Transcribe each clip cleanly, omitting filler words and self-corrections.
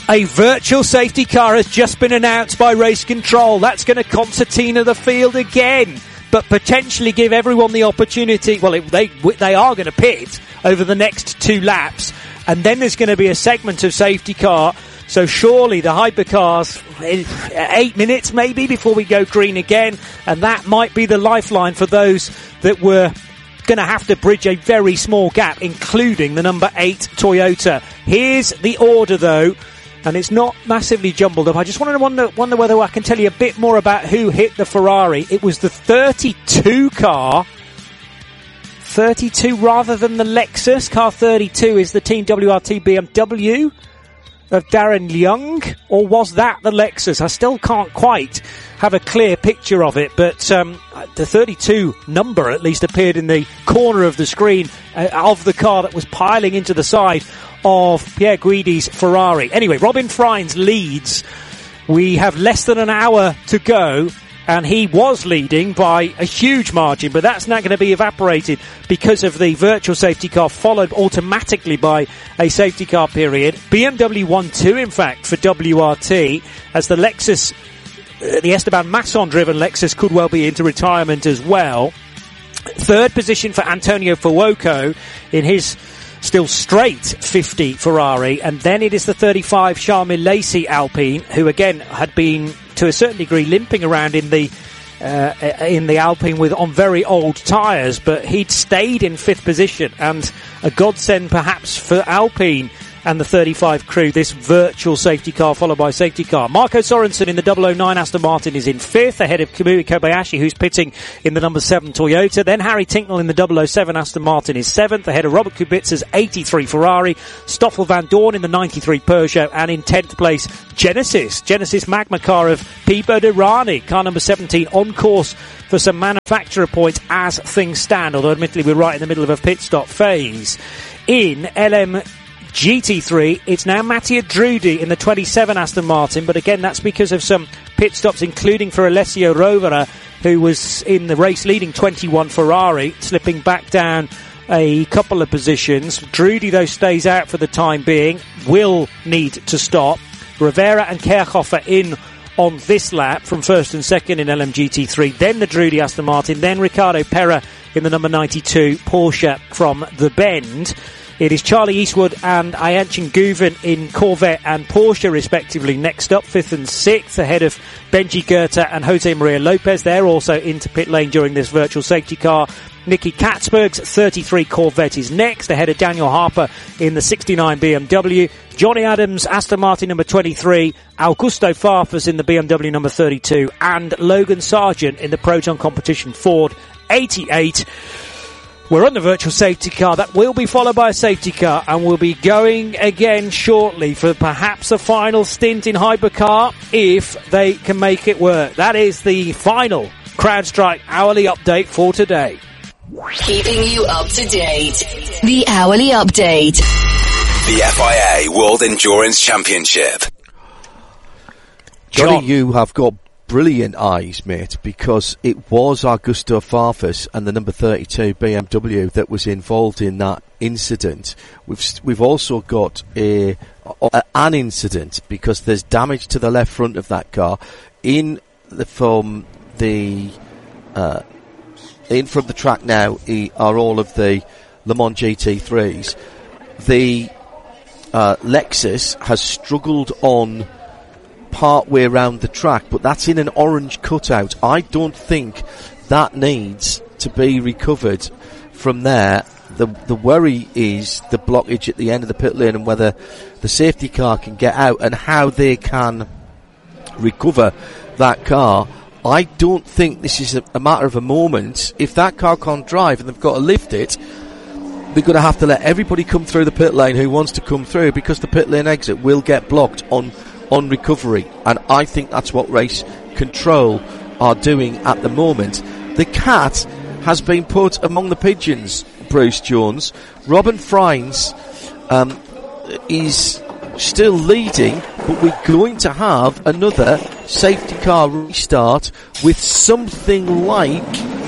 A virtual safety car has just been announced by Race Control. That's going to concertina the field again, but potentially give everyone the opportunity. Well, they are going to pit over the next 2 laps, and then there's going to be a segment of safety car. So surely the hypercars, 8 minutes maybe before we go green again, and that might be the lifeline for those that were going to have to bridge a very small gap, including the number 8 Toyota. Here's the order, though. And it's not massively jumbled up. I just wonder whether I can tell you a bit more about who hit the Ferrari. It was the 32 car. 32 rather than the Lexus. Car 32 is the Team WRT BMW of Darren Young. Or was that the Lexus? I still can't quite have a clear picture of it. But the 32 number at least appeared in the corner of the screen of the car that was piling into the side of Pierre Guidi's Ferrari. Anyway, Robin Freins leads. We have less than an hour to go, and he was leading by a huge margin, but that's not going to be evaporated because of the virtual safety car, followed automatically by a safety car period. BMW 1-2, in fact, for WRT, as the Lexus, the Esteban Masson-driven Lexus, could well be into retirement as well. Third position for Antonio Fuoco in his still straight 50 Ferrari, and then it is the 35 Charles Milesi Alpine, who again had been to a certain degree limping around in the Alpine on very old tyres, but he'd stayed in 5th position, and a godsend perhaps for Alpine and the 35 crew, this virtual safety car followed by safety car. Marco Sorensen in the 009 Aston Martin is in 5th, ahead of Kamui Kobayashi, who's pitting in the number 7 Toyota. Then Harry Tincknell in the 007 Aston Martin is 7th, ahead of Robert Kubica's 83 Ferrari. Stoffel Van Dorn in the 93 Peugeot, and in 10th place Genesis Magma car of Pipo Derani, car number 17, on course for some manufacturer points as things stand, although admittedly we're right in the middle of a pit stop phase. In LM GT3, it's now Mattia Drudi in the 27 Aston Martin, but again that's because of some pit stops, including for Alessio Rovera, who was in the race leading 21 Ferrari, slipping back down a couple of positions. Drudi, though, stays out for the time being, will need to stop. Rivera and Kerchhofer in on this lap from first and second in LMGT3, then the Drudi Aston Martin, then Ricardo Pera in the number 92 Porsche from the Bend. It is Charlie Eastwood and Ayanchin Guven in Corvette and Porsche, respectively, next up, 5th and 6th, ahead of Benji Goethe and Jose Maria Lopez. They're also into pit lane during this virtual safety car. Nicky Katzberg's 33 Corvette is next, ahead of Daniel Harper in the 69 BMW. Johnny Adams, Aston Martin number 23, Augusto Farfus in the BMW number 32, and Logan Sargent in the Proton Competition Ford 88. We're on the virtual safety car. That will be followed by a safety car, and we'll be going again shortly for perhaps a final stint in hypercar if they can make it work. That is the final CrowdStrike hourly update for today. Keeping you up to date. The hourly update. The FIA World Endurance Championship. Johnny, you have got brilliant eyes, mate, because it was Augusto Farfus and the number 32 BMW that was involved in that incident. We've also got an incident because there's damage to the left front of that car in from the track now are all of the Le Mans GT3s. The Lexus has struggled on part way around the track, but that's in an orange cutout. I don't think that needs to be recovered from there. The worry is the blockage at the end of the pit lane and whether the safety car can get out and how they can recover that car. I don't think this is a matter of a moment. If that car can't drive and they've got to lift it, they're going to have to let everybody come through the pit lane who wants to come through, because the pit lane exit will get blocked on recovery, and I think that's what Race Control are doing at the moment. The cat has been put among the pigeons, Bruce Jones. Robin Freins is still leading, but we're going to have another safety car restart with something like...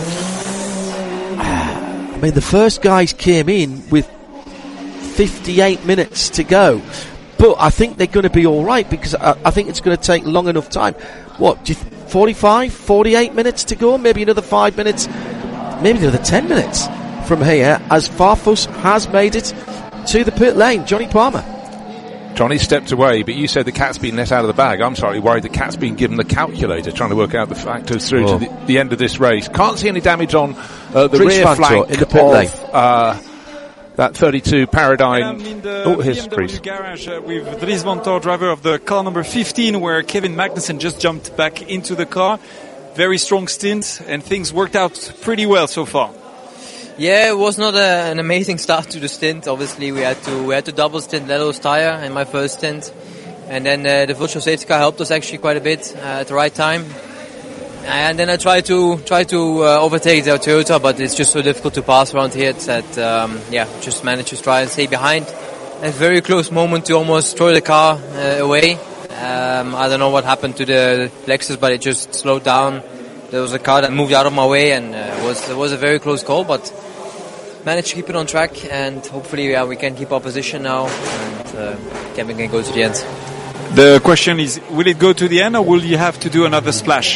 I mean, the first guys came in with 58 minutes to go. But I think they're going to be all right, because I think it's going to take long enough time. What, 45, 48 minutes to go? Maybe another 5 minutes, maybe another 10 minutes from here, as Farfus has made it to the pit lane. Johnny Palmer. Johnny stepped away, but you said the cat's been let out of the bag. I'm slightly worried the cat's been given the calculator, trying to work out the factors through to the end of this race. Can't see any damage on the rear flank in the pit lane. That 32 Paradigm. In the Here's BMW Dries. garage with Dries Vanthoor, driver of the car number 15, where Kevin Magnussen just jumped back into the car. Very strong stint, and things worked out pretty well so far. Yeah, it was not an amazing start to the stint. Obviously, we had to double stint Lello's tire in my first stint, and then the virtual safety car helped us actually quite a bit at the right time. And then I tried to overtake the Toyota, but it's just so difficult to pass around here that just managed to try and stay behind. A very close moment to almost throw the car away. I don't know what happened to the Lexus, but it just slowed down. There was a car that moved out of my way, and it was a very close call, but managed to keep it on track, and hopefully we can keep our position now, and Kevin can go to the end. The question is, will it go to the end, or will you have to do another splash?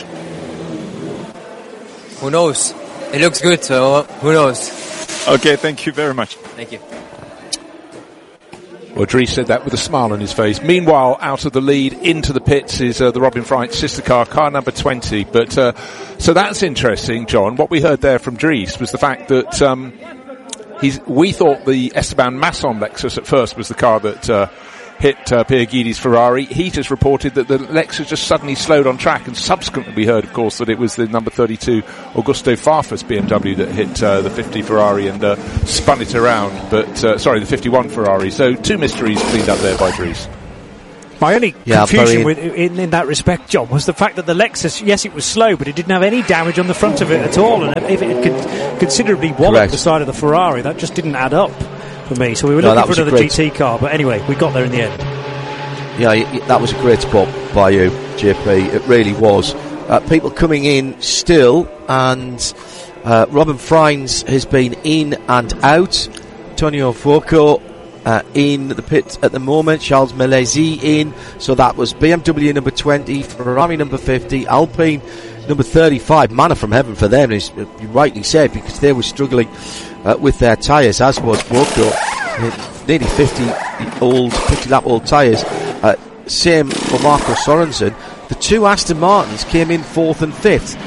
Who knows? It looks good, so who knows? Okay, thank you very much. Thank you. Well, Dries said that with a smile on his face. Meanwhile, out of the lead into the pits is the Robin Freight sister car number 20. But so that's interesting, John. What we heard there from Dries was the fact that we thought the Esteban Masson Lexus at first was the car that hit Pierre Guidi's Ferrari. He just reported that the Lexus just suddenly slowed on track, and subsequently we heard, of course, that it was the number 32 Augusto Farfus BMW that hit the 50 Ferrari and spun it around. But the 51 Ferrari. So two mysteries cleaned up there by Dries. My only confusion in that respect, John, was the fact that the Lexus, yes, it was slow, but it didn't have any damage on the front of it at all. And if it could considerably wallop the side of the Ferrari, that just didn't add up for me. So we were looking for another GT car, but anyway, we got there in the end. Yeah, that was a great spot by you, JP. It really was. People coming in still, and Robin Freins has been in and out. Antonio Fuoco in the pit at the moment. Charles Melezi in. So that was BMW number 20, Ferrari number 50, Alpine number 35. Manna from heaven for them, as you rightly said, because they were struggling with their tyres, as was Fuoco. Nearly 50 lap old tyres. Same for Marco Sorensen. The two Aston Martins came in 4th and 5th,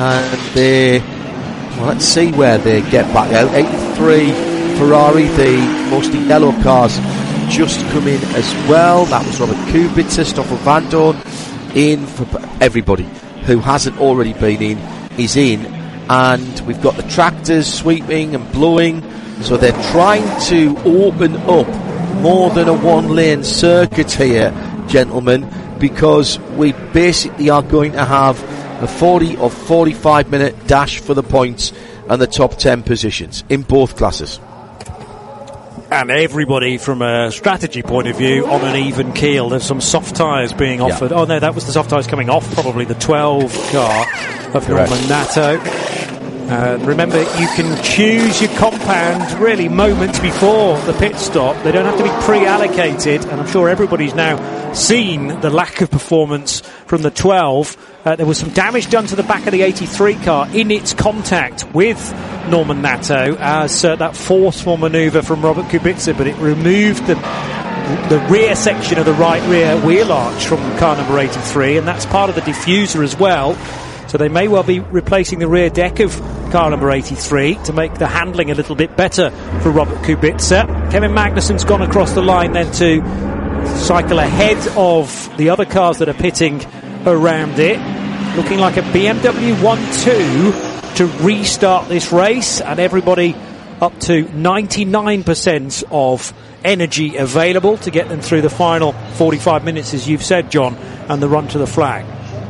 and let's see where they get back out. 83 Ferrari, the mostly yellow cars, just come in as well. That was Robert Kubica, Stoffel Vandoorne in. For everybody who hasn't already been in is in, and we've got the tractors sweeping and blowing, so they're trying to open up more than a one-lane circuit here, gentlemen, because we basically are going to have a 40 or 45 minute dash for the points and the top 10 positions in both classes. And everybody, from a strategy point of view, on an even keel. There's some soft tyres being offered. Yeah. Oh no, that was the soft tyres coming off, probably the 12 car of Norman Nato. Remember, you can choose your compound really moments before the pit stop. They don't have to be pre-allocated, and I'm sure everybody's now seen the lack of performance from the 12. There was some damage done to the back of the 83 car in its contact with Norman Nato as that forceful manoeuvre from Robert Kubica, but it removed the rear section of the right rear wheel arch from car number 83, and that's part of the diffuser as well. So they may well be replacing the rear deck of car number 83 to make the handling a little bit better for Robert Kubica. Kevin Magnussen's gone across the line then to cycle ahead of the other cars that are pitting around it. Looking like a BMW 1-2 to restart this race, and everybody up to 99% of energy available to get them through the final 45 minutes, as you've said, John, and the run to the flag.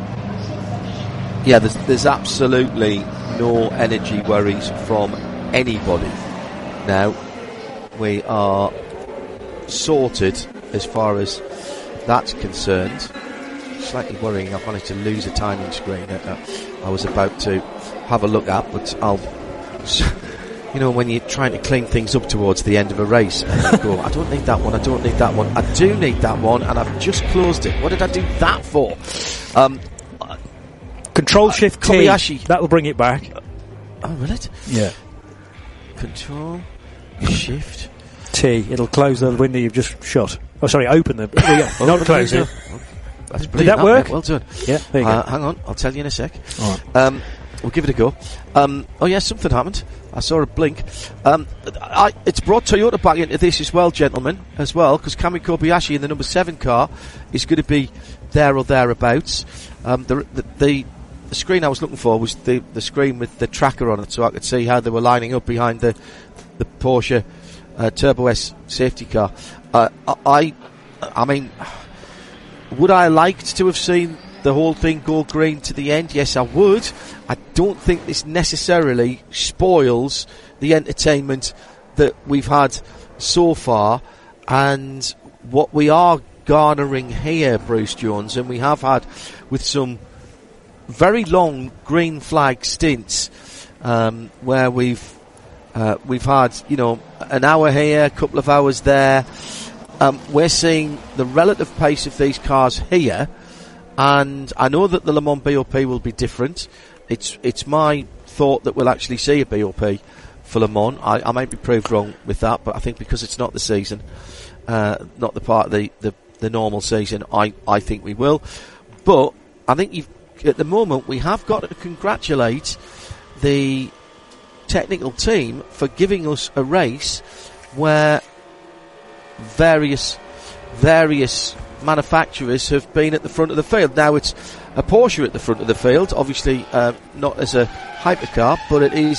Yeah, there's absolutely no energy worries from anybody. Now, we are sorted as far as that's concerned. Slightly worrying, I've managed to lose a timing screen that I was about to have a look at, but I'll you know, when you're trying to clean things up towards the end of a race, and you go, I don't need that one, I don't need that one, I do need that one, and I've just closed it. What did I do that for? Control Shift T. Kobayashi. That'll bring it back. Oh, will it? Yeah. Control Shift T. It'll close the window you've just shut. Oh, sorry, open them. Not close it. That's Did that work? Well done. Yeah, there you go. Hang on, I'll tell you in a sec. All right. We'll give it a go. Oh yeah, something happened. I saw a blink. It's brought Toyota back into this as well, gentlemen, as well, because Kamui Kobayashi in the number 7 car is going to be there or thereabouts. The screen I was looking for was the screen with the tracker on it, so I could see how they were lining up behind the Porsche Turbo S safety car. I mean, would I liked to have seen the whole thing go green to the end? Yes, I would. I don't think this necessarily spoils the entertainment that we've had so far, and what we are garnering here, Bruce Jones, and we have had with some very long green flag stints, where we've had, you know, an hour here, a couple of hours there. We're seeing the relative pace of these cars here, and I know that the Le Mans BOP will be different. It's my thought that we'll actually see a BOP for Le Mans. I might be proved wrong with that, but I think because it's not the season, not the part of the normal season, I think we will. But I think at the moment we have got to congratulate the technical team for giving us a race where various manufacturers have been at the front of the field. Now it's a Porsche at the front of the field, obviously not as a hypercar, but it is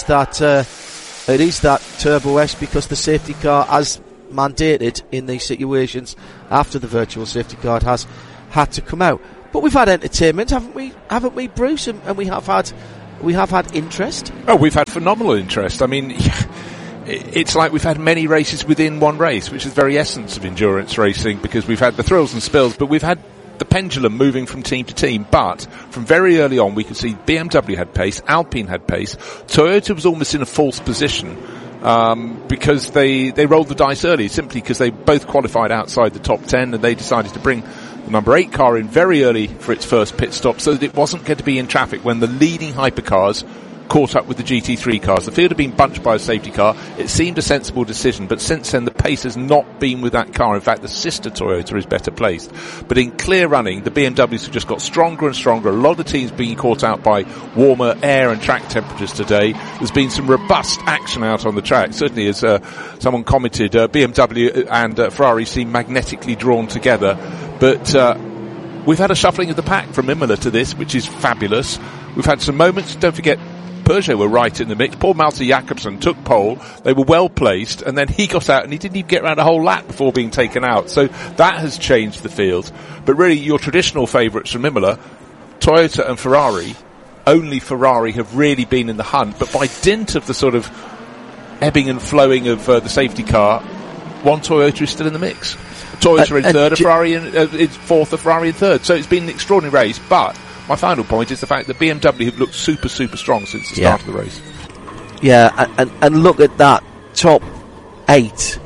that Turbo S, because the safety car, as mandated in these situations after the virtual safety car, has had to come out. But we've had entertainment, haven't we, Bruce? And we have had interest. Oh, we've had phenomenal interest. I mean, it's like we've had many races within one race, which is the very essence of endurance racing, because we've had the thrills and spills, but we've had the pendulum moving from team to team. But from very early on, we could see BMW had pace, Alpine had pace, Toyota was almost in a false position, because they rolled the dice early, simply because they both qualified outside the top 10, and they decided to bring the number 8 car in very early for its first pit stop, so that it wasn't going to be in traffic when the leading hypercars caught up with the GT3 cars. The field had been bunched by a safety car. It seemed a sensible decision, but since then the pace has not been with that car. In fact, the sister Toyota is better placed. But in clear running, the BMWs have just got stronger and stronger. A lot of teams being caught out by warmer air and track temperatures today. There's been some robust action out on the track. Certainly, as someone commented, BMW and Ferrari seem magnetically drawn together. But we've had a shuffling of the pack from Imola to this, which is fabulous. We've had some moments. Don't forget, Peugeot were right in the mix. Paul Malte Jacobsen took pole. They were well placed, and then he got out, and he didn't even get around a whole lap before being taken out. So that has changed the field. But really, your traditional favourites from Imola, Toyota and Ferrari, only Ferrari have really been in the hunt. But by dint of the sort of ebbing and flowing of the safety car, one Toyota is still in the mix. Toyota in third, a Ferrari in fourth, a Ferrari in third. So it's been an extraordinary race, but my final point is the fact that BMW have looked super, super strong since the start of the race. Yeah, and look at that top 8.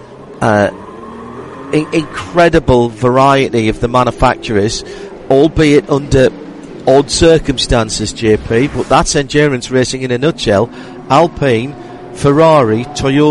Incredible variety of the manufacturers, albeit under odd circumstances, JP, but that's endurance racing in a nutshell. Alpine, Ferrari,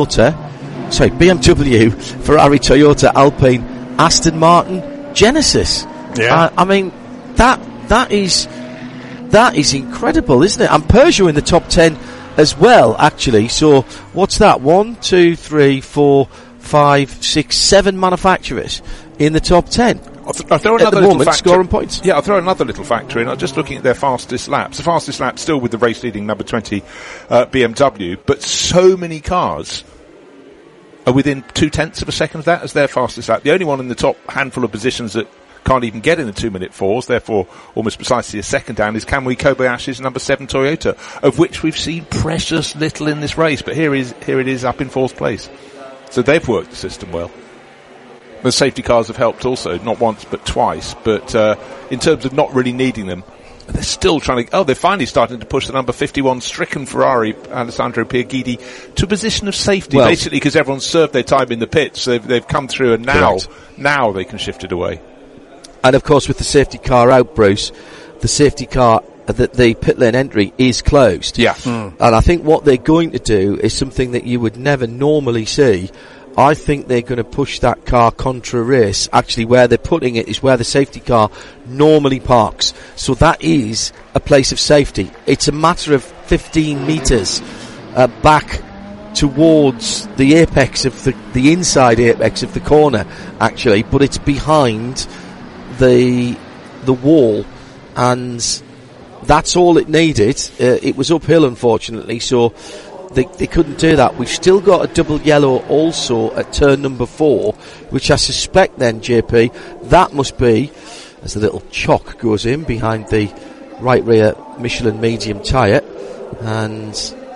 BMW, Ferrari, Toyota, Alpine, Aston Martin, Genesis. Yeah. I mean, that is incredible, isn't it? And Peugeot in the top 10 as well, actually. So what's that? 1, 2, 3, 4, 5, 6, 7 manufacturers in the top 10. I'll throw another at the little moment, factor. scoring points. Yeah, I'll throw another little factor in. I'm just looking at their fastest laps. The fastest lap still with the race leading number 20 BMW, but so many cars are within 0.2 of a second of that as their fastest lap. The only one in the top handful of positions that can't even get in the 2-minute 4s, therefore almost precisely a second down, is Kamui Kobayashi's number 7 Toyota, of which we've seen precious little in this race, but here it is up in 4th place. So they've worked the system well. The safety cars have helped also, not once but twice, but in terms of not really needing them, they're still trying to... they're finally starting to push the number 51 stricken Ferrari, Alessandro Pierguidi, to a position of safety, basically because everyone's served their time in the pits. So they've come through, and now they can shift it away. And of course, with the safety car out, Bruce, the safety car, the pit lane entry is closed. Yeah. And I think what they're going to do is something that you would never normally see. I think they're going to push that car contra race. Actually, where they're putting it is where the safety car normally parks. So that is a place of safety. It's a matter of 15 metres back towards the apex of the inside apex of the corner, actually, but it's behind the wall, and that's all it needed. It was uphill, unfortunately, so they couldn't do that. We've still got a double yellow also at turn number 4, which I suspect then, JP, that must be, as the little chock goes in behind the right rear Michelin medium tyre, and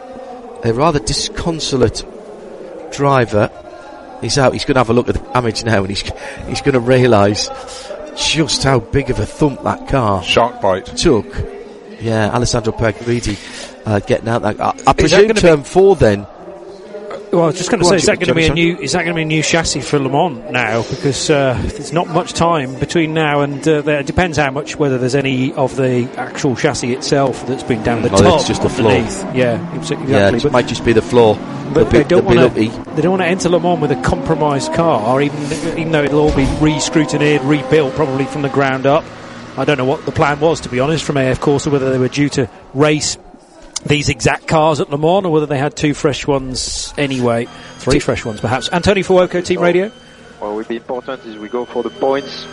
a rather disconsolate driver is out. He's going to have a look at the damage now, and he's going to realise just how big of a thump that car shark bite took. Yeah, Alessandro Pierguidi getting out that. I presume turn 4 then. Well, I was just going to say, is that going to be a new chassis for Le Mans now? Because there's not much time between now and it depends how much, whether there's any of the actual chassis itself that's been down the top. It's just the floor. Yeah, exactly. Yeah, it might just be the floor. But they don't want to enter Le Mans with a compromised car, even though it'll all be re-scrutinized, rebuilt probably from the ground up. I don't know what the plan was, to be honest, from AF Corse, or whether they were due to race these exact cars at Le Mans, or whether they had 2 fresh ones anyway, 3 fresh ones perhaps. Anthony Fuoco, Team Radio. What will be important is we go for the points,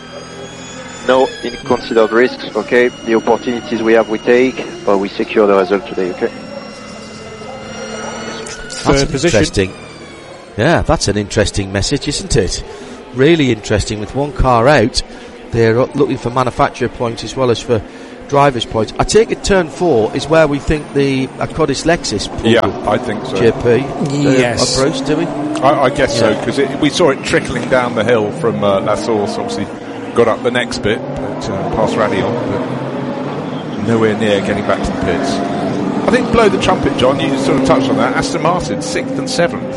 no inconsidered risks, okay? The opportunities we have we take, but we secure the result today, okay? That's interesting. Yeah, that's an interesting message, isn't it? Really interesting. With one car out, they're looking for manufacturer points as well as for driver's points. I take it turn 4 is where we think the Acodis Lexus I think so. JP yes. approach, do we? I guess so, because we saw it trickling down the hill from La Source. Obviously got up the next bit, but past Radeon, but nowhere near getting back to the pits. I think blow the trumpet, John, you sort of touched on that. Aston Martin 6th and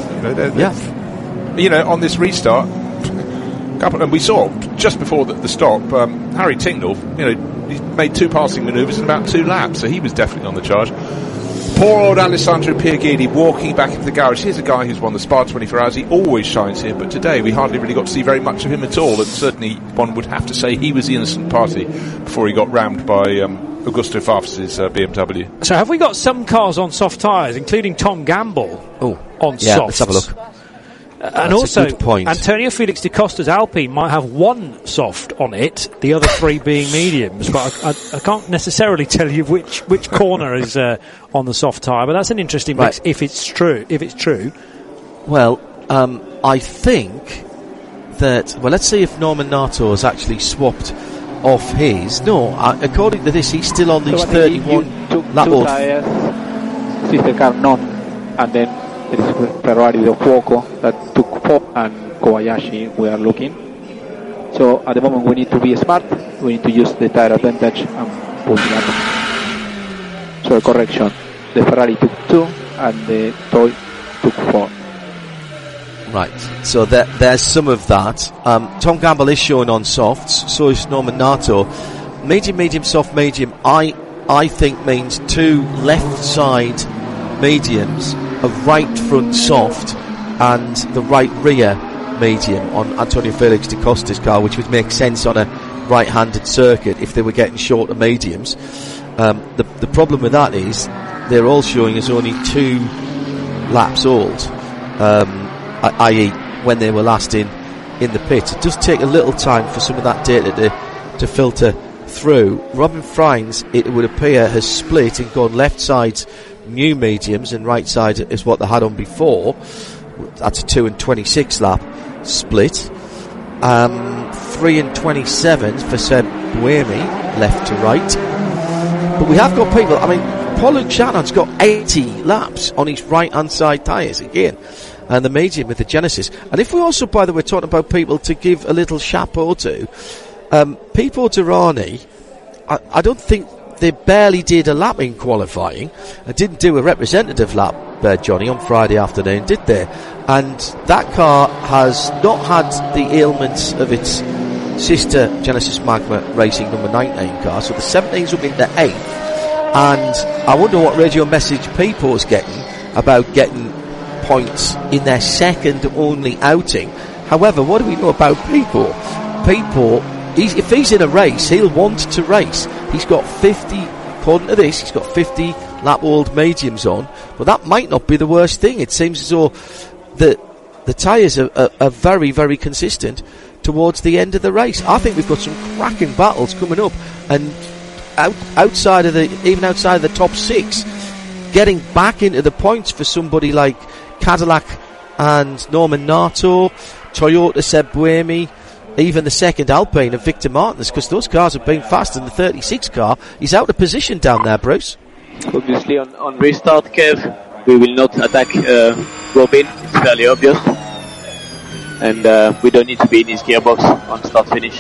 7th, you know, on this restart, and we saw just before the stop, Harry Tincknell, you know, he made 2 passing manoeuvres in about 2 laps, so he was definitely on the charge. Poor old Alessandro Pierguidi walking back into the garage. Here's a guy who's won the Spa 24 Hours. He always shines here, but today we hardly really got to see very much of him at all, and certainly one would have to say he was the innocent party before he got rammed by Augusto Farfus's BMW. So have we got some cars on soft tyres, including Tom Gamble on soft? Let's have a look. And also, Antonio Felix da Costa's Alpine might have 1 soft on it, the other 3 being mediums, but I can't necessarily tell you which corner is on the soft tyre, but that's an interesting mix if it's true. Well, I think that, let's see if Norman Nato has actually swapped off his. No, according to this, he's still on these 31 lap off. Sister car none, and then there is Ferrari de Fuoco that took 4, and Kobayashi we are looking. So at the moment we need to be smart, we need to use the tire advantage and pull it up. So correction, the Ferrari took 2 and the Toy took 4. Right, so there's some of that. Tom Gamble is showing on softs, so is Norman Nato. Medium, soft, medium, I think means 2 left side mediums, a right front soft, and the right rear medium on Antonio Felix da Costa's car, which would make sense on a right-handed circuit if they were getting shorter mediums. The problem with that is they're all showing us only 2 laps old, i.e. when they were last in the pit. It does take a little time for some of that data to filter through. Robin Freins, it would appear, has split and gone left side's new mediums and right side is what they had on before. That's a 2 and 26 lap split. 3 and 27 for Seb Buemi, left to right. But we have got people, I mean, Paul Shannon's got 80 laps on his right hand side tyres again, and the medium with the Genesis. And if we also, by the way, talking about people to give a little chapeau to, Pipo Derani, I don't think they barely did a lap in qualifying. They didn't do a representative lap, Johnny, on Friday afternoon, did they? And that car has not had the ailments of its sister Genesis Magma Racing number 19 car. So the 17s will be in the 8th. And I wonder what radio message Pipo is getting about getting points in their second only outing. However, what do we know about Pipo? Pipo, if he's in a race, he'll want to race. He's got 50, according to this, he's got 50 lap old mediums on, but that might not be the worst thing. It seems as though the tyres are very, very consistent towards the end of the race. I think we've got some cracking battles coming up, and outside of the top 6, getting back into the points for somebody like Cadillac and Norman Nato, Toyota Seb Buemi, even the second Alpine of Victor Martins, because those cars have been fast, and the 36 car is out of position down there, Bruce. Obviously on restart, Kev, we will not attack Robin, it's fairly obvious. And we don't need to be in his gearbox on start-finish.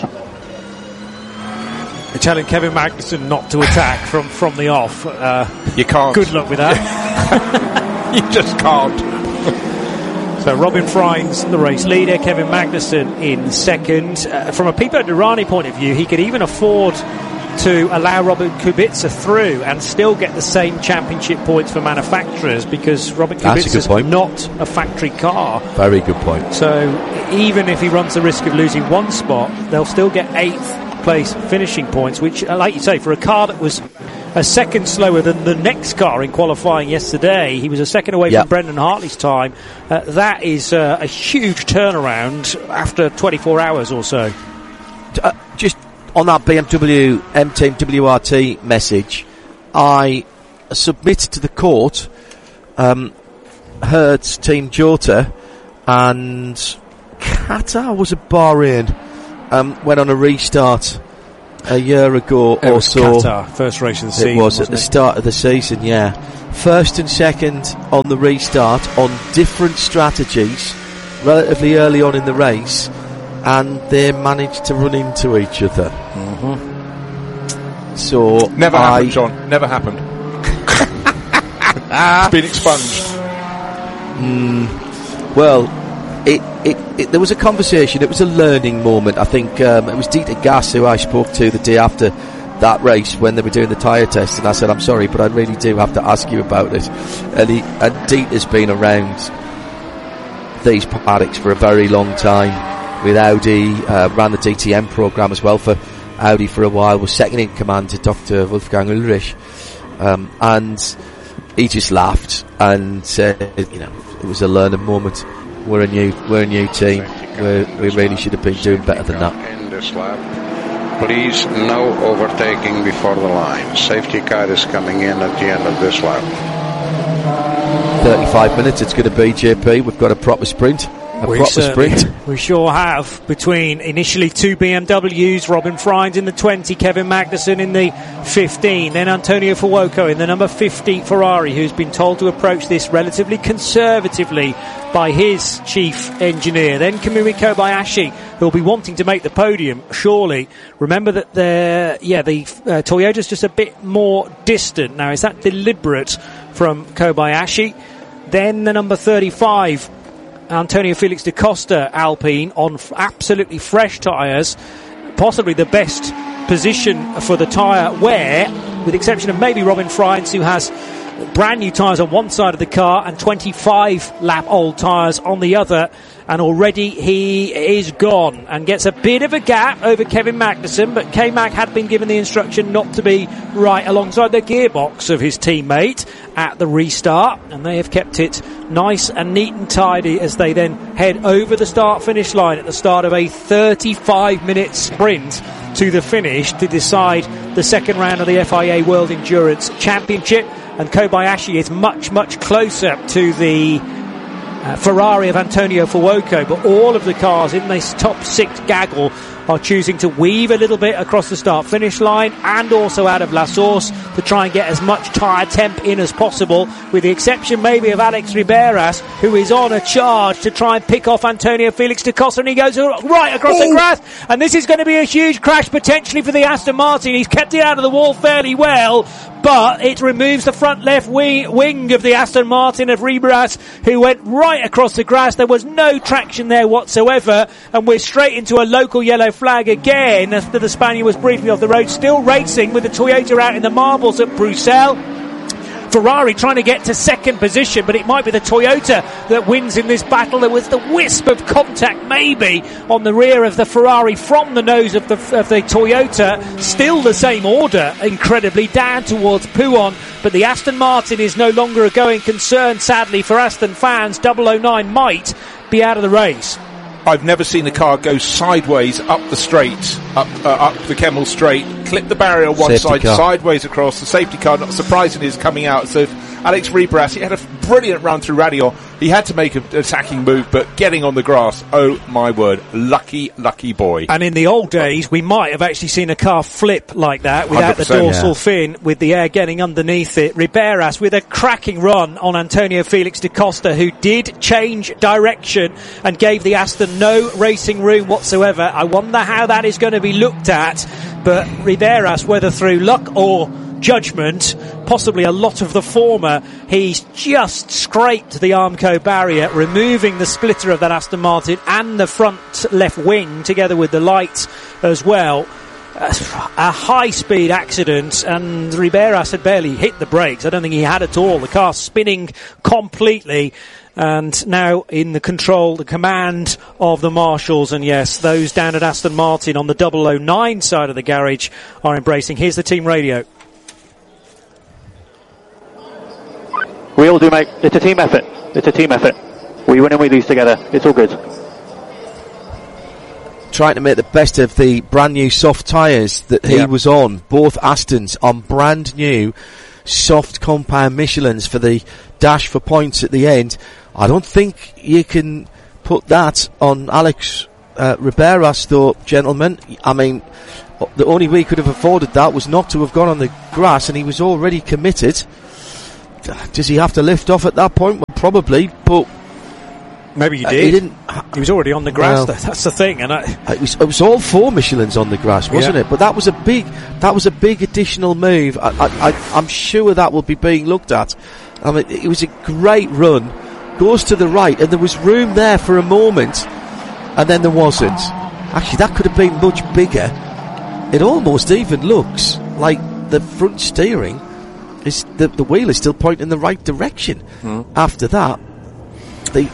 They're telling Kevin Magnussen not to attack from the off. You can't. Good luck with that. You just can't. So Robin Frijns, the race leader, Kevin Magnussen in second. From a Pipo Derani point of view, he could even afford to allow Robert Kubica through and still get the same championship points for manufacturers, because Robert Kubica is not a factory car. Very good point. So even if he runs the risk of losing one spot, they'll still get 8th place finishing points, which, like you say, for a car that was a second slower than the next car in qualifying yesterday, he was a second away from Brendan Hartley's time. That is a huge turnaround after 24 hours or so. Just on that BMW M-Team WRT message, I submitted to the court Hertz Team Jota and Qatar, was it Bahrain, went on a restart a year ago or so. Qatar, first race of the season. It was at the start of the season, yeah. First and second on the restart on different strategies relatively early on in the race, and they managed to run into each other. Mm-hmm. So never happened, John. Never happened. It's been expunged. Well, there was a conversation. It was a learning moment. I think it was Dieter Gass who I spoke to the day after that race when they were doing the tyre test, and I said, I'm sorry, but I really do have to ask you about it. And Dieter's been around these paddocks for a very long time with Audi, ran the DTM program as well for Audi for a while, was second in command to Dr. Wolfgang Ulrich, and he just laughed and said, it was a learning moment. We're a new team. We really should have been doing better than that. In this lap, please no overtaking before the line. Safety car is coming in at the end of this lap. 35 minutes it's going to be, JP. We've got a proper sprint. We sure have. Between initially 2 BMWs, Robin Frijns in the 20, Kevin Magnussen in the 15, then Antonio Fuoco in the number 50 Ferrari, who's been told to approach this relatively conservatively by his chief engineer. Then Kamui Kobayashi, who'll be wanting to make the podium, surely. Remember that the Toyota's just a bit more distant. Now, is that deliberate from Kobayashi? Then the number 35, Antonio Felix da Costa Alpine, on absolutely fresh tyres, possibly the best position for the tyre wear, with the exception of maybe Robin Frijns, who has brand new tyres on one side of the car and 25 lap old tyres on the other, and already he is gone and gets a bit of a gap over Kevin Magnussen, but K-Mag had been given the instruction not to be right alongside the gearbox of his teammate at the restart, and they have kept it nice and neat and tidy as they then head over the start-finish line at the start of a 35-minute sprint to the finish to decide the second round of the FIA World Endurance Championship. And Kobayashi is much, much closer to the Ferrari of Antonio Fuoco, but all of the cars in this top 6 gaggle are choosing to weave a little bit across the start-finish line and also out of La Source to try and get as much tyre temp in as possible, with the exception maybe of Alex Riberas, who is on a charge to try and pick off Antonio Felix da Costa, and he goes right across the grass, and this is going to be a huge crash potentially for the Aston Martin. He's kept it out of the wall fairly well, but it removes the front left wing of the Aston Martin of Riberas, who went right across the grass. There was no traction there whatsoever, and we're straight into a local yellow flag again after the Spaniard was briefly off the road, still racing with the Toyota out in the marbles at Bruxelles. Ferrari trying to get to second position, but it might be the Toyota that wins in this battle. There was the wisp of contact maybe on the rear of the Ferrari from the nose of the Toyota. Still the same order, incredibly, down towards Pouhon, but the Aston Martin is no longer a going concern, sadly, for Aston fans. 009 might be out of the race. I've never seen a car go sideways up the straight, up the Kemmel Straight, clip the barrier on one Safety side, car. sideways across. The safety car, not surprisingly, is coming out. So Alex Riberas, he had a brilliant run through Radion. He had to make an attacking move, but getting on the grass, oh my word, lucky boy. And in the old days, we might have actually seen a car flip like that without the dorsal fin, with the air getting underneath it. Riberas with a cracking run on Antonio Felix da Costa, who did change direction and gave the Aston no racing room whatsoever. I wonder how that is going to be looked at, but Riberas, whether through luck or judgment, possibly a lot of the former, he's just scraped the Armco barrier, removing the splitter of that Aston Martin and the front left wing together with the lights as well. A high-speed accident, and Riberas had barely hit the brakes. I don't think he had at all. The car spinning completely, and now in the command of the marshals. And yes, those down at Aston Martin on the 009 side of the garage are embracing. Here's the team radio. We all do, mate. It's a team effort. It's a team effort. We win and we lose together. It's all good. Trying to make the best of the brand new soft tyres that he was on. Both Astons on brand new soft compound Michelins for the dash for points at the end. I don't think you can put that on Alex Riberas, though, gentlemen. I mean, the only way he could have afforded that was not to have gone on the grass, and he was already committed. Does he have to lift off at that point? Well, probably, but maybe he did. He didn't. He was already on the grass. Well, that's the thing, and it was all 4 Michelins on the grass, wasn't it? But that was a big additional move. I'm sure that will be being looked at. I mean, it was a great run. Goes to the right, and there was room there for a moment, and then there wasn't. Actually, that could have been much bigger. It almost even looks like the front steering is the wheel is still pointing in the right direction. After that, the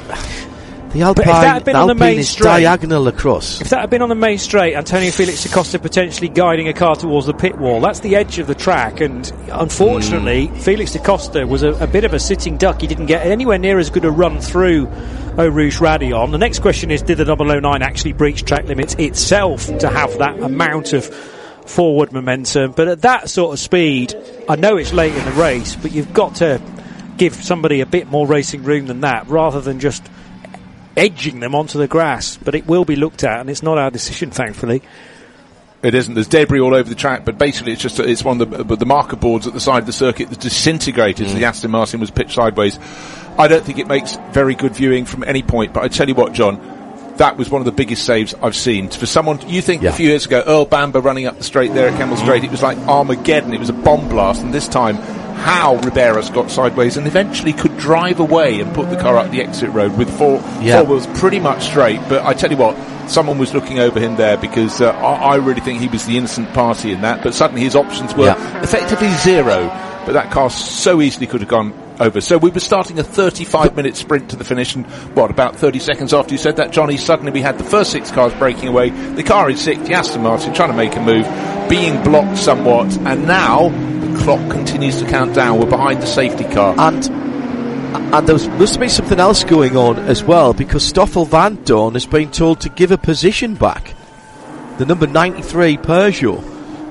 Alpine is diagonal across. If that had been on the main straight, Antonio Felix da Costa potentially guiding a car towards the pit wall. That's the edge of the track, and unfortunately, Felix da Costa was a bit of a sitting duck. He didn't get anywhere near as good a run through Eau Rouge Radion. The next question is, did the 009 actually breach track limits itself to have that amount of forward momentum? But at that sort of speed, I know it's late in the race, but you've got to give somebody a bit more racing room than that, rather than just edging them onto the grass. But it will be looked at, and it's not our decision, thankfully. It isn't. There's debris all over the track, but basically it's one of the marker boards at the side of the circuit that disintegrated as the Aston Martin was pitched sideways. I don't think it makes very good viewing from any point, but I tell you what, John, that was one of the biggest saves I've seen. For someone, you think a few years ago, Earl Bamber running up the straight there at Kemmel Straight, it was like Armageddon, it was a bomb blast, and this time, how Riberas got sideways and eventually could drive away and put the car up the exit road with four wheels pretty much straight. But I tell you what, someone was looking over him there, because I really think he was the innocent party in that, but suddenly his options were effectively zero, but that car so easily could have gone over. So we were starting a 35-minute sprint to the finish, and about 30 seconds after you said that, Johnny, suddenly we had the first 6 cars breaking away. The car in 6th, the Aston Martin, trying to make a move, being blocked somewhat, and now the clock continues to count down. We're behind the safety car. And there must be something else going on as well, because Stoffel Vandoorne has been told to give a position back. The number 93 Peugeot.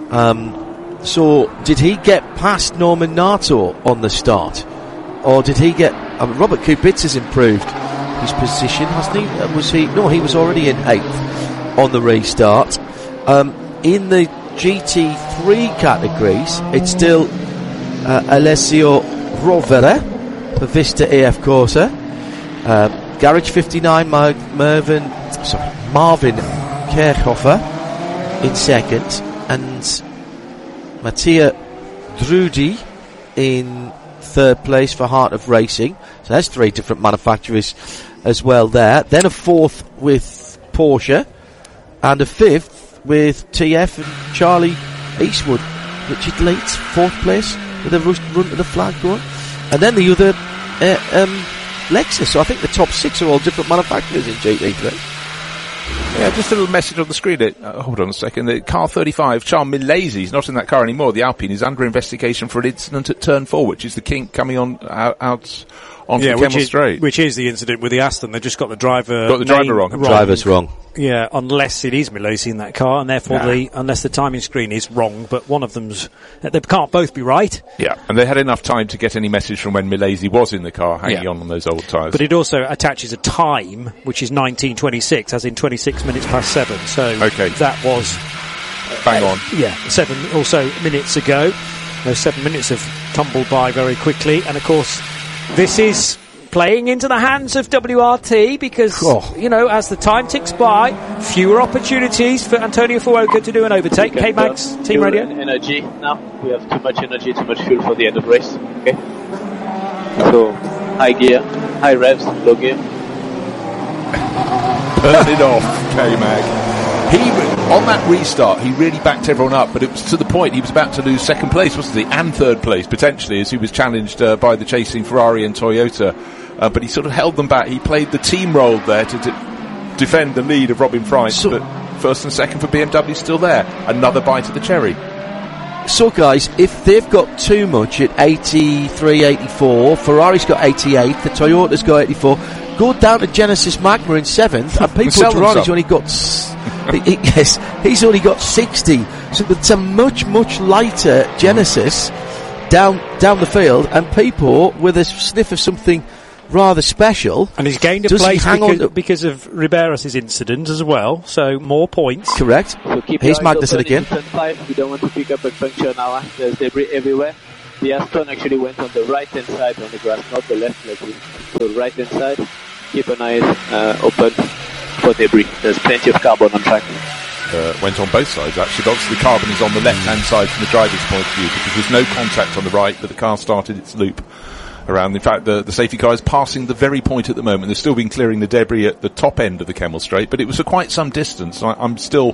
So did he get past Norman Nato on the start? Or did he get... Robert Kubica has improved his position, hasn't he? No, he was already in 8th on the restart. In the GT3 categories, it's still Alessio Rovere for Vista AF Corsa, Garage 59 Marvin Kirchhofer in second, and Mattia Drudi in third place for Heart of Racing. So there's 3 different manufacturers as well there. Then a 4th with Porsche, and a 5th with TF and Charlie Eastwood. Richard Leeds, 4th place with a run to the flag going. And then the other Lexus. So I think the top 6 are all different manufacturers in GT3. Yeah, just a little message on the screen. Hold on a second. The car 35, Charles Milesi, is not in that car anymore. The Alpine is under investigation for an incident at turn 4, which is the kink coming out onto the Kemmel Straight. Which is the incident with the Aston. They just got the driver wrong. Driver's wrong. Yeah, unless it is Milesi in that car, and therefore unless the timing screen is wrong, but one of them's, they can't both be right. Yeah, and they had enough time to get any message from when Milesi was in the car, hanging on those old tyres. But it also attaches a time, which is 19:26, as in 26 minutes past 7. So that was bang on. 7 or so minutes ago. Those 7 minutes have tumbled by very quickly, and of course, this is playing into the hands of WRT because, as the time ticks by, fewer opportunities for Antonio Fuoco to do an overtake. Okay, Max, Team Radio. Energy now. We have too much energy, too much fuel for the end of the race. Okay. So, high gear, high revs, low gear. Burn it off, K-Mag. On that restart, he really backed everyone up, but it was to the point he was about to lose second place, wasn't he? And third place, potentially, as he was challenged by the chasing Ferrari and Toyota. But he sort of held them back. He played the team role there to defend the lead of Robin Freins, but first and second for BMW still there. Another bite of the cherry. So, guys, if they've got too much at 83, 84, Ferrari's got 88, the Toyota's got 84, go down to Genesis Magma in 7th, and Pipo Derani's only got... he's only got 60. So it's a much, much lighter Genesis down the field, and Pipo, with a sniff of something rather special. And he's gained a place because of Riberas' incident as well, so more points. Correct. So here's Magnussen again. Turn 5, we don't want to pick up a puncture now. There's debris everywhere. The Aston actually went on the right-hand side on the grass, not the left like this. So right-hand side, keep an eye open for debris. There's plenty of carbon on track. Went on both sides actually, but obviously the carbon is on the left-hand side from the driver's point of view because there's no contact on the right, but the car started its loop around. In fact, the safety car is passing the very point at the moment. They've still been clearing the debris at the top end of the Kemmel Straight, but it was for quite some distance. I'm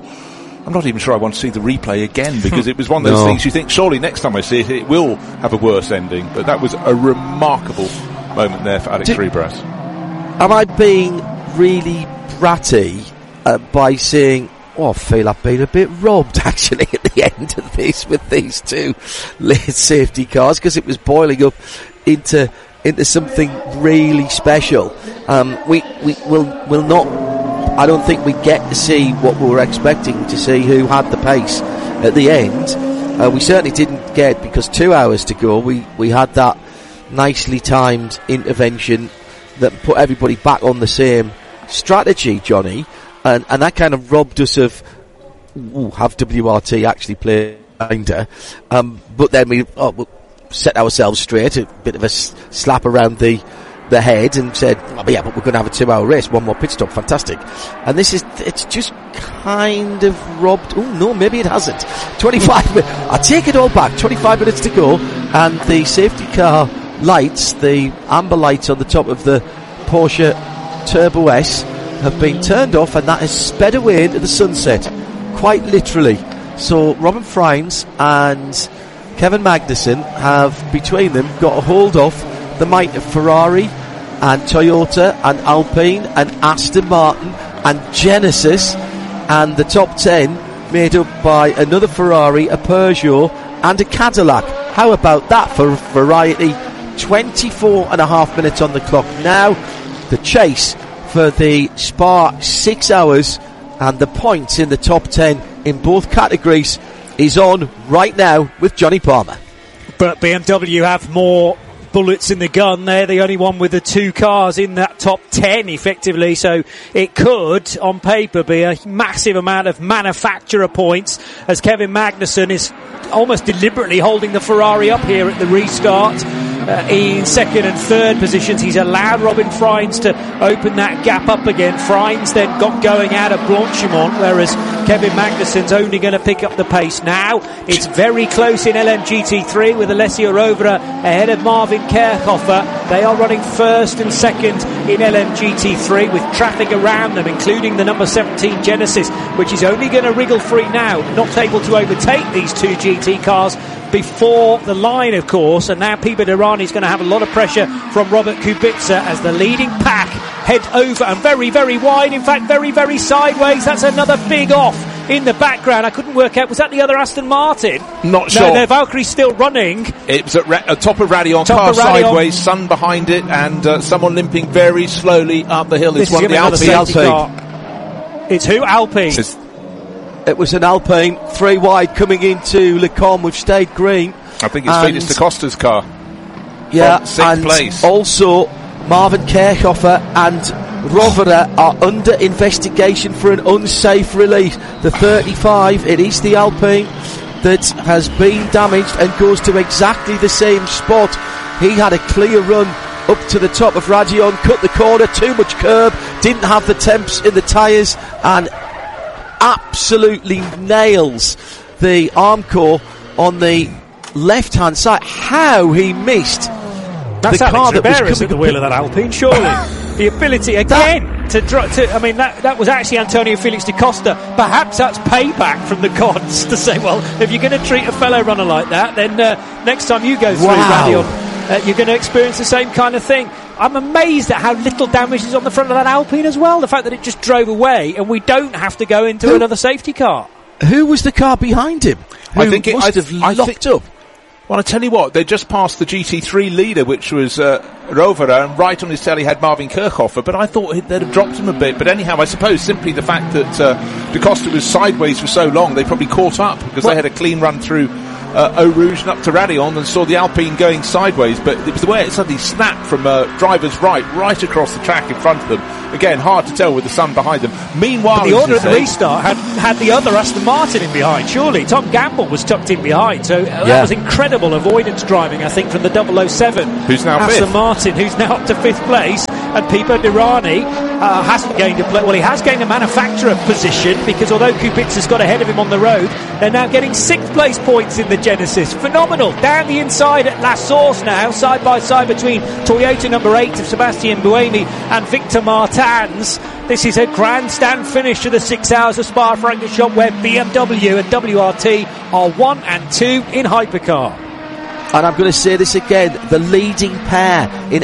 not even sure I want to see the replay again because it was one of those things you think, surely next time I see it, it will have a worse ending. But that was a remarkable moment there for Alex Riberas. Am I being really bratty by saying, I feel I've been a bit robbed actually at the end of this with these two late safety cars because it was boiling up into something really special. We will not. I don't think we get to see what we were expecting to see, who had the pace at the end. We certainly didn't get, because 2 hours to go. We had that nicely timed intervention that put everybody back on the same strategy, Johnny, and that kind of robbed us of have WRT actually played behind. But then we'll set ourselves straight, a bit of a slap around the head, and said, but we're going to have a 2 hour race, one more pit stop, fantastic. And it's just kind of robbed. Oh no, maybe it hasn't. 25 minutes, I take it all back, 25 minutes to go, and the safety car lights, the amber lights on the top of the Porsche Turbo S have been turned off, and that has sped away into the sunset, quite literally. So Robin Freins and Kevin Magnussen have, between them, got a hold of the might of Ferrari and Toyota and Alpine and Aston Martin and Genesis, and the top 10 made up by another Ferrari, a Peugeot and a Cadillac. How about that for variety? 24 and a half minutes on the clock now. The chase for the Spa 6 hours, and the points in the top 10 in both categories is on right now with Johnny Palmer. But BMW have more bullets in the gun. They're the only one with the 2 cars in that top 10 effectively, so it could on paper be a massive amount of manufacturer points as Kevin Magnussen is almost deliberately holding the Ferrari up here at the restart. In second and third positions, he's allowed Robin Freins to open that gap up again. Freins then got going out of Blanchimont, whereas Kevin Magnussen's only going to pick up the pace now. It's very close in LMGT3 with Alessio Rovera ahead of Marvin Kerchhofer. They are running first and second in LMGT3 with traffic around them, including the number 17 Genesis, which is only going to wriggle free now, not able to overtake these 2 GT cars before the line, of course. And now Pipo Derani is going to have a lot of pressure from Robert Kubica as the leading pack head over and very, very wide, in fact very, very sideways. That's another big off in the background. I couldn't work out, was that the other Aston Martin? Not sure. No, Valkyrie's still running. It was at top of Radeon, car sideways, sun behind it, and someone limping very slowly up the hill. This is one of the Alpine. It's who? Alpine. It was an Alpine, 3 wide coming into Le Combe with Stade Green. I think it's Felix da Costa's car. Yeah, and place. Also Marvin Kerchhofer and Rovera are under investigation for an unsafe release. The 35, it is the Alpine that has been damaged and goes to exactly the same spot. He had a clear run up to the top of Radeon, cut the corner, too much curb, didn't have the temps in the tyres, and absolutely nails the Armco on the left-hand side. How he missed that's the car that was coming at the wheel of that Alpine, surely. The ability again to I mean, that was actually Antonio Felix da Costa. Perhaps that's payback from the gods to say, well, if you're going to treat a fellow runner like that, then next time you go through Radeon, you're going to experience the same kind of thing. I'm amazed at how little damage is on the front of that Alpine as well. The fact that it just drove away and we don't have to go into another safety car. Who was the car behind him? I think it must have locked up. Well, I tell you what, they just passed the GT3 leader, which was Rovera, and right on his tail he had Marvin Kerchhofer, but I thought they'd have dropped him a bit. But anyhow, I suppose simply the fact that da Costa was sideways for so long, they probably caught up because they had a clean run through Eau Rouge and up to Radeon and saw the Alpine going sideways, but it was the way it suddenly snapped from driver's right across the track in front of them. Again, hard to tell with the sun behind them. Meanwhile, but the order at the restart had the other Aston Martin in behind, surely. Tom Gamble was tucked in behind, so that was incredible avoidance driving, I think, from the 007. Who's now Aston fifth? Martin, who's now up to 5th place. And Pipo Derani hasn't gained he has gained a manufacturer position, because although Kubica's got ahead of him on the road, they're now getting 6th place points in the Genesis. Phenomenal. Down the inside at La Source now, side by side between Toyota number 8 of Sebastian Buemi and Victor Martins. This is a grandstand finish to the 6 hours of Spa-Francorchamps, where BMW and WRT are 1 and 2 in hypercar. And I'm going to say this again, the leading pair in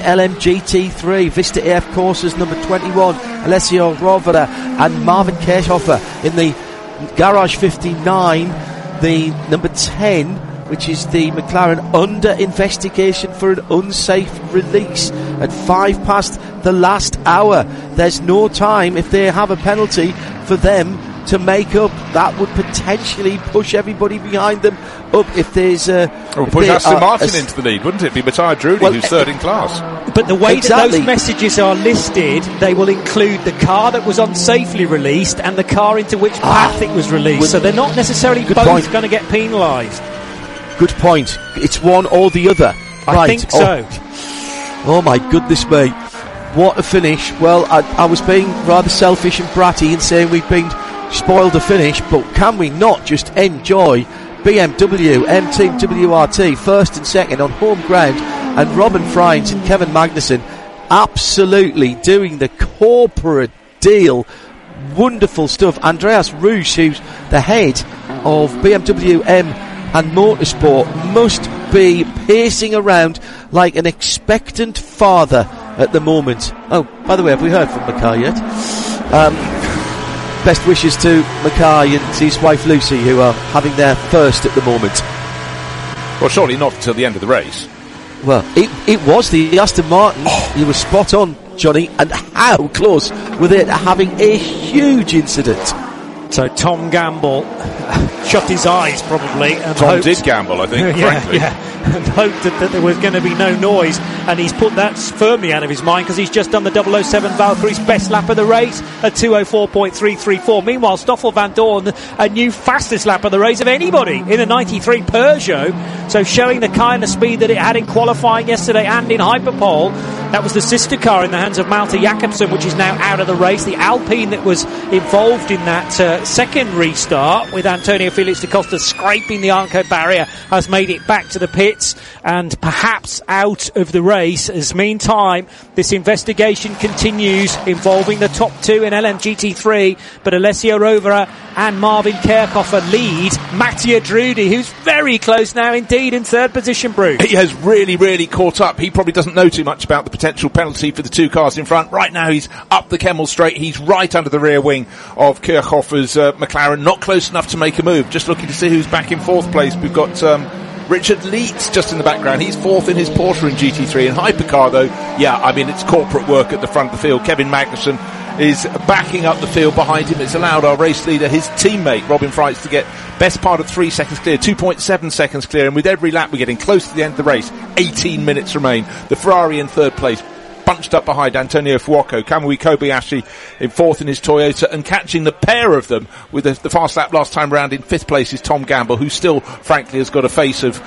LMGT3, Vista AF Courses number 21, Alessio Rovera and Marvin Kerchhofer. In the Garage 59, the number 10, which is the McLaren, under investigation for an unsafe release at 5 past the last hour. There's no time, if they have a penalty, for them to make up. That would potentially push everybody behind them up if there's push Aston Martin into the lead, wouldn't it? Be Matthias Drudy, who's third in class. But the way that those messages are listed, they will include the car that was unsafely released and the car into which path it was released. So they're not necessarily both going to get penalised. Good point. It's one or the other. I think so. Oh my goodness me. What a finish. Well, I was being rather selfish and bratty in saying we've been spoiled a finish, but can we not just enjoy BMW M Team WRT first and second on home ground, and Robin Freins and Kevin Magnussen absolutely doing the corporate deal. Wonderful stuff. Andreas Rouge, who's the head of BMW M and Motorsport, must be pacing around like an expectant father at the moment. Oh, by the way, have we heard from Mackay yet? Best wishes to Mackay and his wife Lucy, who are having their first at the moment. Well, surely not until the end of the race. Well, it was the Aston Martin. You were spot on, Johnny. And how close were they to having a huge incident? So Tom Gamble shut his eyes probably. And Tom did gamble, I think, frankly. And hoped that there was going to be no noise, and he's put that firmly out of his mind because he's just done the 007 Valkyrie's best lap of the race at 2:04.334. Meanwhile, Stoffel Van Dorn, a new fastest lap of the race of anybody in a 93 Peugeot, so showing the kind of speed that it had in qualifying yesterday and in Hyperpole. That was the sister car in the hands of Malte Jakobsen, which is now out of the race. The Alpine that was involved in that second restart with Antonio Felix da Costa scraping the Arco barrier has made it back to the pits and perhaps out of the race. As meantime, this investigation continues involving the top two in LMGT3, but Alessio Rovera and Marvin Kerkhofer lead Mattia Drudi, who's very close now indeed in third position, Bruce. He has really, really caught up. He probably doesn't know too much about the potential penalty for the two cars in front. Right now he's up the Kemmel straight. He's right under the rear wing of Kerkhofer's McLaren. Not close enough to make a move. Just looking to see who's back in fourth place. We've got Richard Leeds just in the background. He's fourth in his Porsche in GT3. In Hypercar though, it's corporate work at the front of the field. Kevin Magnussen is backing up the field behind him. It's allowed our race leader, his teammate Robin Freitz, to get best part of 3 seconds clear, 2.7 seconds clear, and with every lap we're getting close to the end of the race. 18 minutes remain. The Ferrari in third place, bunched up behind Antonio Fuoco. Kamui Kobayashi in fourth in his Toyota, and catching the pair of them with the fast lap last time round in fifth place is Tom Gamble, who still frankly has got a face of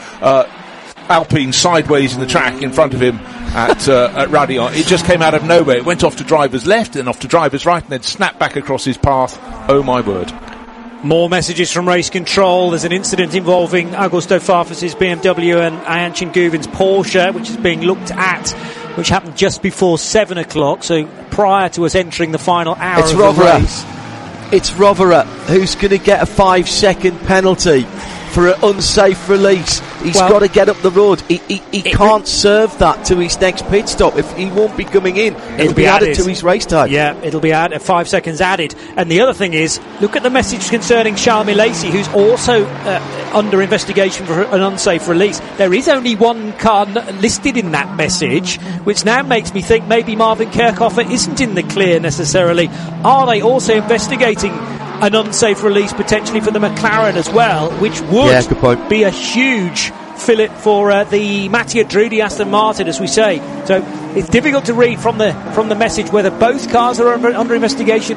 Alpine sideways in the track in front of him at Raidillon. It just came out of nowhere. It went off to driver's left and off to driver's right and then snapped back across his path. Oh my word. More messages from race control. There's an incident involving Augusto Farfus's BMW and Ayhan Chinguvin's Porsche, which is being looked at, which happened just before 7 o'clock, so prior to us entering the final hour of the race. It's Rovera who's going to get a 5-second penalty for an unsafe release. He's got to get up the road. He can't serve that to his next pit stop. If he won't be coming in, it'll be added to his race time. Yeah, it'll be added, 5 seconds added. And the other thing is, look at the message concerning Charles Milesi, who's also under investigation for an unsafe release. There is only one car listed in that message, which now makes me think maybe Marvin Kerkhofer isn't in the clear necessarily. Are they also investigating an unsafe release potentially for the McLaren as well, which would be a huge fillip for the Mattia Drudi Aston Martin, as we say. So it's difficult to read from the message whether both cars are under investigation